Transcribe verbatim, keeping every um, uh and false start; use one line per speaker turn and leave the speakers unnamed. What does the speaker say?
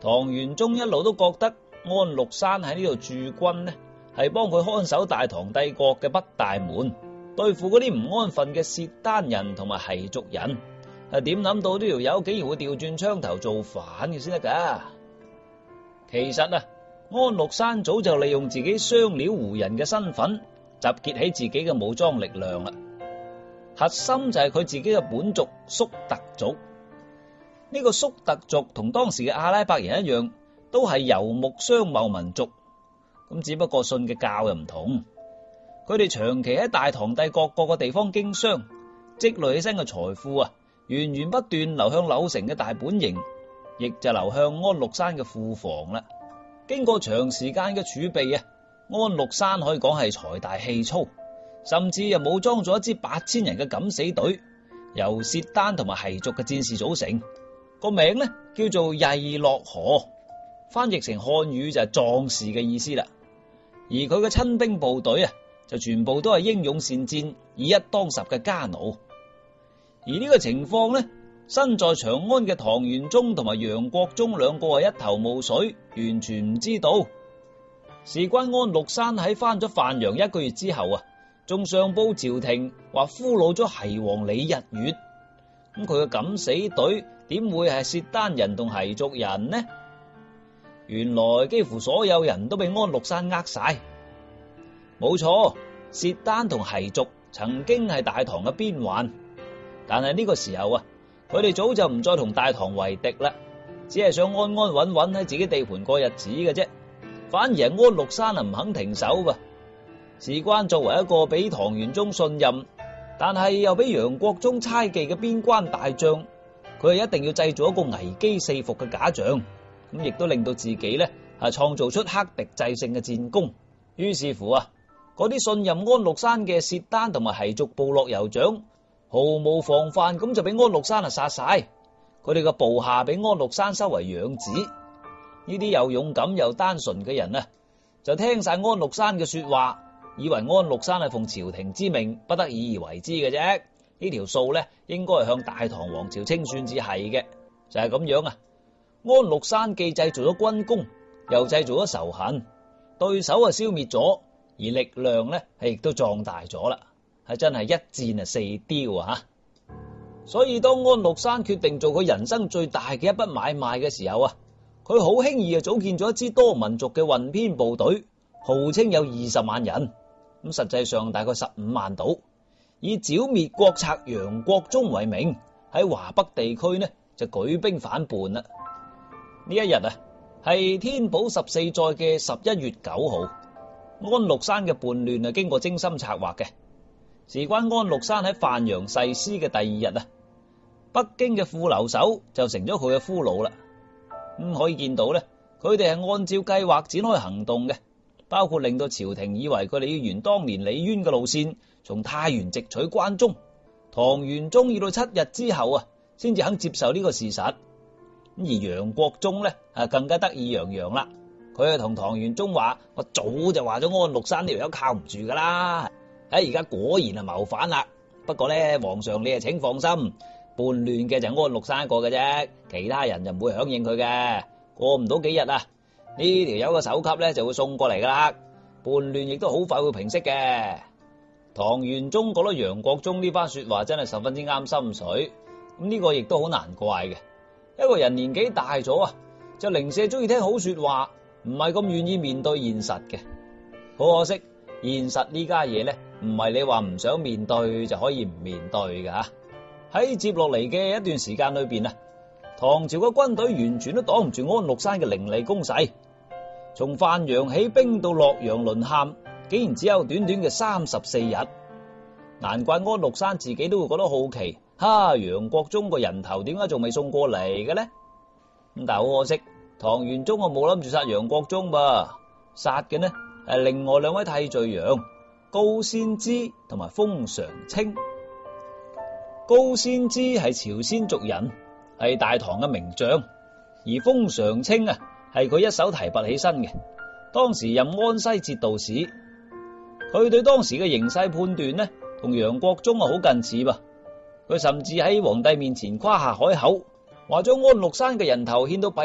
唐玄宗一路都覺得安祿山喺呢度駐軍呢，係幫佢看守大唐帝國嘅北大門，對付嗰啲唔安分嘅契丹人同埋奚族人。係點諗到呢條友竟然會調轉槍頭造反嘅先得噶？其實啊，安祿山早就利用自己雙料胡人嘅身份，集結起自己嘅武裝力量啦。核心就係佢自己嘅本族粟特族。呢個粟特族同當時嘅阿拉伯人一樣，都係游牧商貿民族，咁只不過信嘅教又唔同。佢哋長期喺大唐帝國各個地方經商，積累起身嘅財富啊，源源不斷流向柳城嘅大本營，亦就流向安祿山嘅庫房啦。經過長時間嘅儲備啊，安祿山可以講係財大氣粗，甚至又武裝咗一支八千人嘅敢死隊，由契丹同埋奚族嘅戰士組成，個名呢叫做曳洛河，翻譯成漢語就係壯士嘅意思啦。而佢嘅親兵部隊啊，就全部都係英勇善戰、以一當十嘅家奴。而呢個情況呢，身在長安嘅唐玄宗同埋楊國忠兩個係一頭霧水，完全唔知道。事關安祿山喺翻咗范陽一個月之後啊，仲上報朝廷話俘虜咗奚王李日月。咁佢嘅敢死隊點會係契丹人同奚族人呢？原來幾乎所有人都被安祿山呃晒。冇錯，契丹同奚族曾經係大唐嘅邊患，但係呢個時候啊，佢哋早就唔再同大唐為敵啦，只係想安安穩穩喺自己地盤過日子嘅啫。反而係安祿山啊唔肯停手噃。事關作為一個俾唐玄宗信任，但係又俾楊國忠猜忌嘅邊關大將，佢係一定要製造一個危機四伏嘅假象，咁亦都令到自己呢係創造出克敵制勝嘅戰功。於是乎啊，嗰啲信任安祿山嘅契丹同埋奚族部落酋長，毫無防範咁就俾安祿山啊殺晒。佢哋嘅部下俾安祿山收為養子。呢啲又勇敢又單純嘅人啊，就聽晒安祿山嘅說話，以為安祿山係奉朝廷之命，不得已而為之嘅啫。呢條數呢，應該係向大唐王朝清算至係嘅，就係咁樣啊。安祿山既製造咗軍功，又製造咗仇恨，對手啊消滅咗，而力量呢係亦都壯大咗啦，係真係一箭啊四雕啊！所以當安祿山決定做佢人生最大嘅一筆買賣嘅時候啊，佢好輕易就組建咗一支多民族嘅運編部隊，號稱有二十萬人，咁實際上大概十五萬到，以剿滅國賊楊國忠為名，喺華北地區呢就舉兵反叛啦。呢一日啊，係天寶十四載嘅十一月九號，安祿山嘅叛亂啊經過精心策劃嘅。事關安祿山喺范陽誓師嘅第二日啊，北京嘅副留守就成咗佢嘅俘虜啦。咁、嗯、可以見到咧，佢哋係按照計劃展開行動嘅，包括令到朝廷以為佢哋要沿當年李淵嘅路線，從太原直取關中。唐玄宗要到七日之後啊，先至肯接受呢個事實。而楊國忠咧啊，更加得意洋洋啦，佢係同唐玄宗話：我早就話咗安祿山呢條友靠唔住噶啦，喺而家果然係謀反啦。不過咧，皇上你啊請放心，叛亂嘅就安祿山一個嘅啫，其他人就唔會響應佢嘅。過唔到幾日啊，呢條友嘅首級咧就會送過嚟噶啦，叛亂亦都好快會平息嘅。唐玄宗覺得楊國忠呢番說話真係十分之啱心水，咁呢個亦都好難怪嘅。一個人年紀大咗啊，就零舍中意聽好說話，唔係咁願意面對現實嘅。好可惜，現實呢家嘢咧，唔係你話唔想面對就可以唔面對噶吓。喺接落嚟嘅一段時間裏邊啊，唐朝嘅軍隊完全都擋唔住安祿山嘅凌厲攻勢，從范陽起兵到洛陽淪陷，竟然只有短短嘅三十四日。難怪安祿山自己都會覺得好奇。哈！楊國忠個人頭點解仲未送過嚟嘅呢？咁但係好可惜，唐玄宗我冇諗住殺楊國忠噃，殺嘅呢係另外兩位替罪羊高仙芝同埋封常清。高仙芝係朝鮮族人，係大唐嘅名將，而封常清啊係佢一手提拔起身嘅，當時任安西節度使。佢對當時嘅形勢判斷呢，同楊國忠啊好近似噃。佢甚至喺皇帝面前誇下海口，話將安祿山嘅人頭獻到